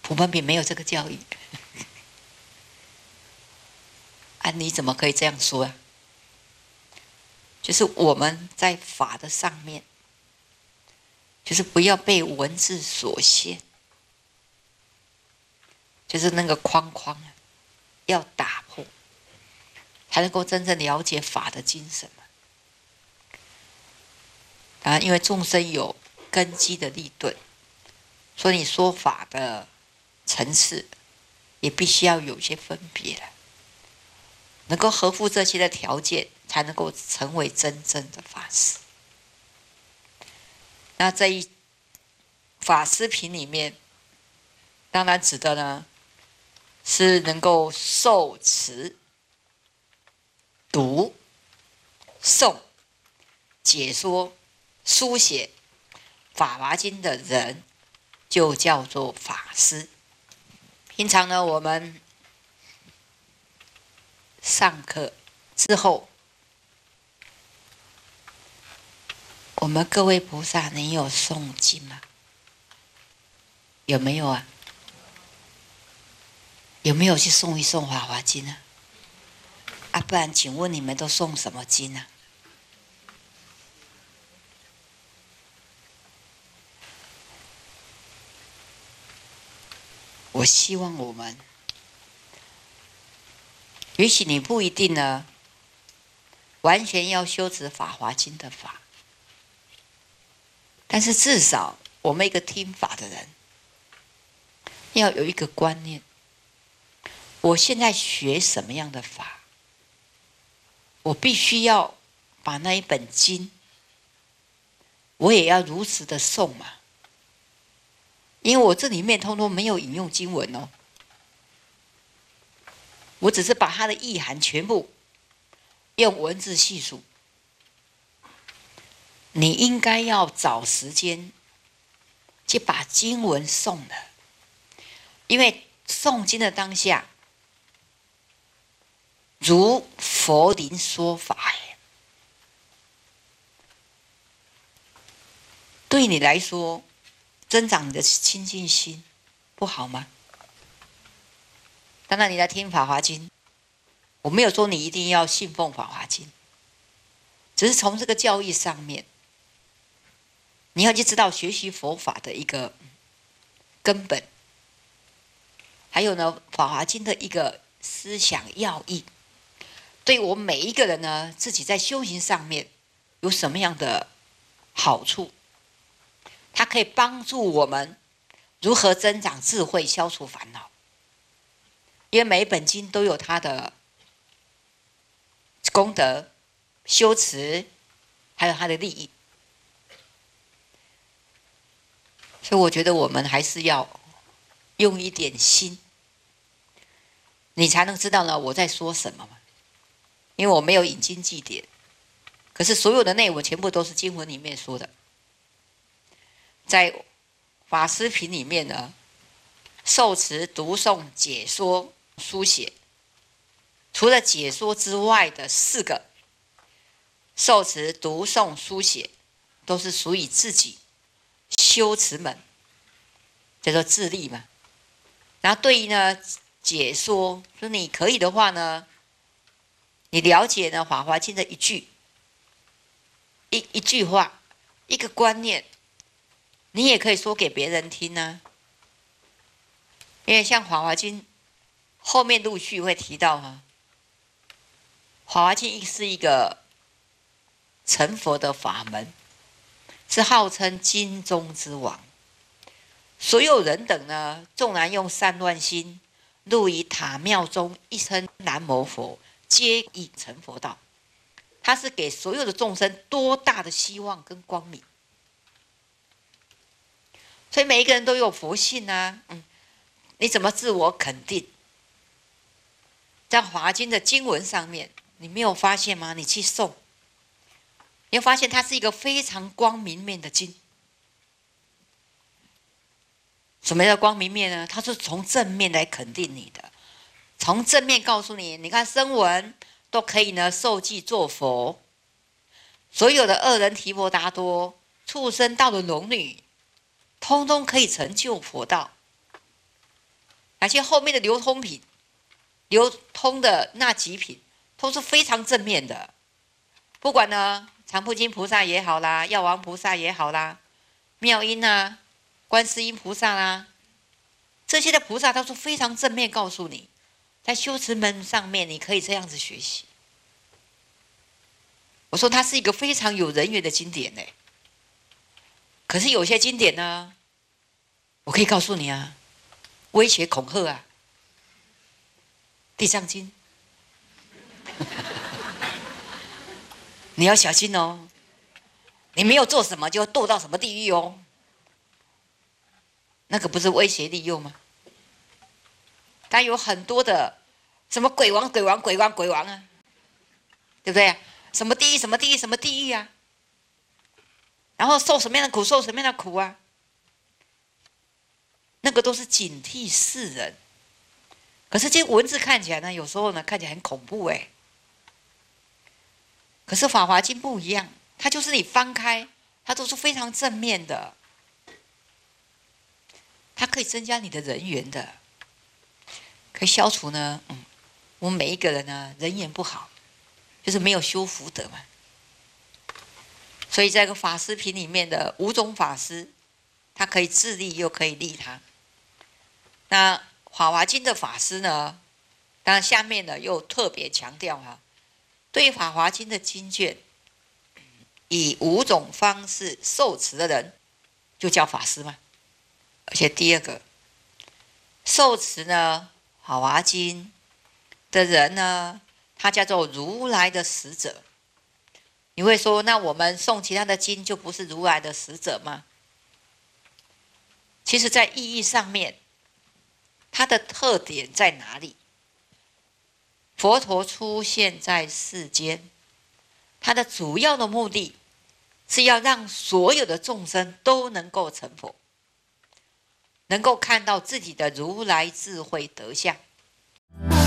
我们并没有这个教育。啊，你怎么可以这样说啊？就是我们在法的上面，就是不要被文字所限，就是那个框框啊，要打破，才能够真正了解法的精神嘛。当然，因为众生有根基的立顿，所以你说法的层次也必须要有些分别了，能够合乎这些的条件，才能够成为真正的法师。那这一法师品里面，当然指的呢是能够受持、读、诵、解说、书写法华经的人，就叫做法师。平常呢，我们上课之后，我们各位菩萨，你有诵经吗？有没有啊？有没有去诵一诵法华经啊？啊，不然请问你们都诵什么经啊？我希望我们，也许你不一定呢，完全要修持法华经的法，但是至少我们一个听法的人，要有一个观念：我现在学什么样的法，我必须要把那一本经，我也要如实的诵嘛。因为我这里面通通没有引用经文哦，我只是把它的意涵全部用文字叙述。你应该要找时间去把经文诵了，因为诵经的当下，如佛临说法，对你来说增长你的亲近心，不好吗？当然，你来听法华经，我没有说你一定要信奉法华经，只是从这个教义上面，你要去知道学习佛法的一个根本，还有呢，法华经的一个思想要义，对我们每一个人呢，自己在修行上面有什么样的好处？它可以帮助我们如何增长智慧，消除烦恼。因为每一本经都有它的功德、修持，还有它的利益。所以我觉得我们还是要用一点心，你才能知道呢我在说什么嘛。因为我没有引经据典，可是所有的内文全部都是经文里面说的。在法师品里面呢，受持、读诵、解说、书写，除了解说之外的4个，受持、读诵、书写，都是属于自己修持门，叫做自力嘛。然后对于呢解说，说你可以的话呢，你了解呢《法华经》的一句话，一个观念，你也可以说给别人听啊。因为像《法华经》后面陆续会提到哈，《法华经》是一个成佛的法门，是号称经中之王。所有人等呢，纵然用散乱心入于塔庙中，一称南无佛，皆已成佛道。它是给所有的众生多大的希望跟光明。所以每一个人都有佛性啊，你怎么自我肯定？在《华经》的经文上面，你没有发现吗？你去诵，你会发现它是一个非常光明面的经。什么叫光明面呢？它是从正面来肯定你的，从正面告诉你，你看声闻都可以呢受记作佛，所有的恶人提婆达多、畜生道的龙女，通通可以成就佛道。 现后面的流通品、流通的那几品都是非常正面的。不管呢，常不轻菩萨也好啦，药王菩萨也好啦，妙音啊、观世音菩萨啦，这些的菩萨都是非常正面，告诉你，在修持门上面你可以这样子学习。我说它是一个非常有人缘的经典呢。可是有些经典呢，我可以告诉你啊，威胁恐吓啊，地藏经，你要小心哦，你没有做什么就堕到什么地狱哦。那个不是威胁利诱吗？它有很多的什么鬼王、鬼王、鬼王、鬼王啊，对不对？什么地狱、什么地狱、什么地狱啊？然后受什么样的苦，受什么样的苦啊？那个都是警惕世人。可是这些文字看起来呢，有时候呢看起来很恐怖哎。可是《法华经》不一样，它就是你翻开，它都是非常正面的，它可以增加你的人缘的，可以消除呢，我们每一个人呢人缘不好，就是没有修福德嘛。所以在这个法师品里面的5种法师，他可以自利又可以利他。那《法华经》的法师呢，当然下面呢又特别强调哈，对《法华经》的经卷，以5种方式受持的人，就叫法师嘛。而且第二个，受持呢《法华经》的人呢，他叫做如来的使者。你会说，那我们诵其他的经就不是如来的使者吗？其实在意义上面，它的特点在哪里？佛陀出现在世间，它的主要的目的是要让所有的众生都能够成佛，能够看到自己的如来智慧德相。